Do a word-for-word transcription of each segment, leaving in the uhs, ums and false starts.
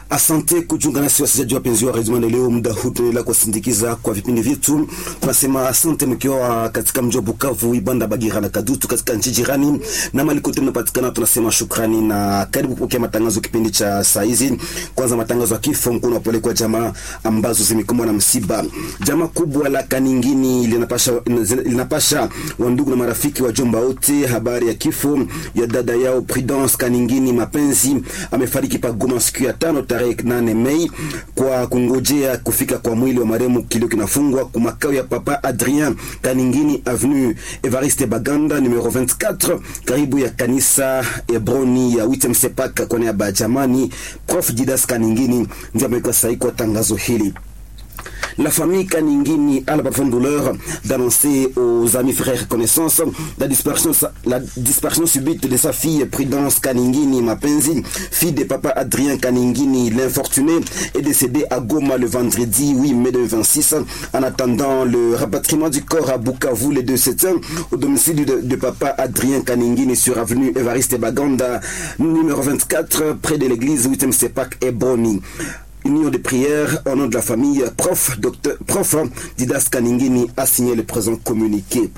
Asante kujiunga nasi wasikilizaji wapenzi wa Radio Maendeleo, muda huu tunaendelea kusindikiza kwa vipindi vyetu. Tunasema asante mkiwa katika mji wa Bukavu, Ibanda, Bagira na Kadutu katika nchi jirani na mali kote mnapatikana. Tunasema shukrani na karibu kupokea matangazo kipindi cha saa hizi. Kwanza matangazo ya kifo mkono wapole kwa jamaa ambazo zimekumbwa na msiba. Jamaa kubwa la Kaningini linapasha linapasha wandugu na marafiki wa jomba wote habari ya kifo ya dada yao Prudence Kaningini Mapenzi. Amefariki pa Goma siku ya tano tarehe nane Mei kwa kungojea kufika kwa mwili wa marehemu. Kilio kinafungwa kwa makao ya Papa Adrien Kaningini Avenue Evariste Baganda numero vingt-quatre karibu ya kanisa Ebroni ya huitième Sepak kwa niaba ya jamani. Prof Didas Kaningini ndiye ameweka sahihi kwa tangazo hili. La famille Kaningini a la profonde douleur d'annoncer aux amis, frères et connaissances la dispersion, la disparition subite de sa fille Prudence Kaningini Mapenzi, fille de papa Adrien Kaningini. L'infortuné est décédé à Goma le vendredi huit mai deux mille vingt-six. En attendant le rapatriement du corps à Bukavu le deux septembre au domicile de, de papa Adrien Kaningini sur avenue Evariste Baganda numéro vingt-quatre près de l'église huitième Sepak et Boni. Union de prière au nom de la famille. Prof, docteur, prof Didas Kaningini a signé le présent communiqué.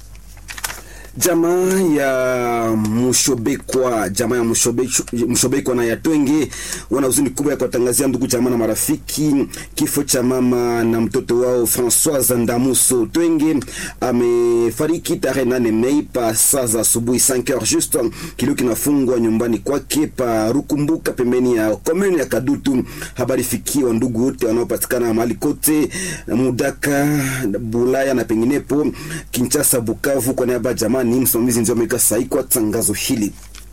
Jamaa ya Mushobekwa, jamaa ya Mushobe, Mushobekwa na ya Twenge wana huzuni kubwa ya kuwatangazia ndugu jamaa na marafiki kifo cha mama na mtoto wao Françoise Ndamuso Twenge. Amefariki tarehe nane Mei pa saa za asubuhi cinq heures juste. Kilio kinafungwa nyumbani kwake pa Rukumbuka pembeni ya commune ya Kadutu. Habari fikia ndugu wote wanaopatikana mahali kote Mudaka, Bulaya na penginepo, Kinshasa, Bukavu kwa niaba ya jamaa. Ni msimamizi ndio ameweka sahihi kwa tangazo hili.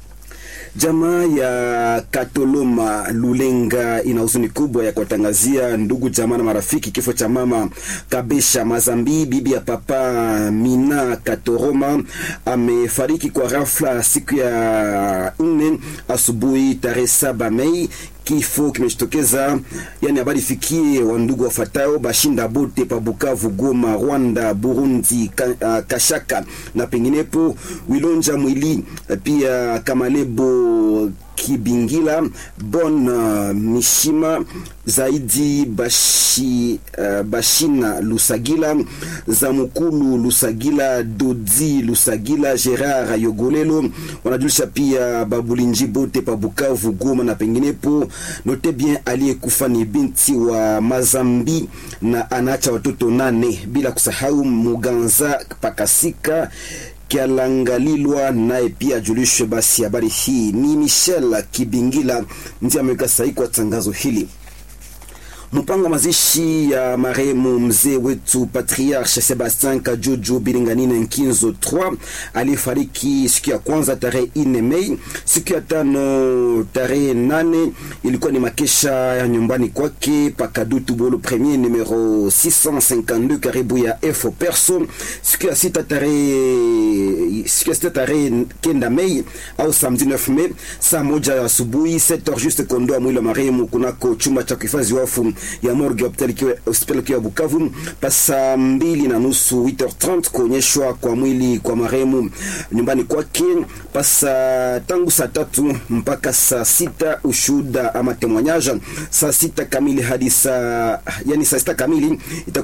Jamaa ya Katoloma Lulenga ina huzuni kubwa ya kuwatangazia ndugu jamaa na marafiki kifo cha mama Kabesha Mazambi, bibi ya papa Mina Katoroma. Amefariki kwa ghafla siku ya nne asubuhi tarehe saba Mei. Kifo kimejitokeza, yani habari fikie wandugu wafatao Bashinda Bote pa Bukavu, Goma, Rwanda, Burundi, ka, uh, Kashaka na penginepo, Wilonja Mwili, pia Kamalebo Kibingila, Bon uh, Mishima, Zaidi Bashi, uh, Bashina Lusagila, Zamukulu Lusagila, Dodi Lusagila, Gerard Yogolelo. Wanajulisha pia Babulinji Bote pa Bukavu, Goma na penginepo. Note bien aliyekufa ni binti wa Mazambi na anacha watoto nane, bila kusahau Muganza Pakasika Kialangalilwa naye pia julishwe. Basi habari hii ni Michel Kibingila ndiye ameweka sahihi kwa tangazo hili. Mpango mazishi ya marehemu mzee wetu Patriarche Sebastien Kajojo Biringanine Nkinzo trois alifariki siku ya kwanza tarehe nne Mei. Siku ya tano tarehe nane ilikuwa ni makesha ya nyumbani kwake Pakadutu Bolo premier numero six cent cinquante-deux karibu ya Efo Perso. Siku ya sita tarehe siku ya sita tarehe kenda Mei au samedi neuf Mei saa moja ya asubuhi sept heures juste kondoa mwili wa marehemu kunako chumba cha kuhifadhi wafu ya morgue hospitali ya Bukavu. Pasa mbili na nusu huit heures trente kuonyeshwa kwa mwili kwa marehemu nyumbani kwake. Pasa tangu saa tatu mpaka saa sita ushuhuda ama témoignage. Saa sita kamili hadi saa yani saa sita kamili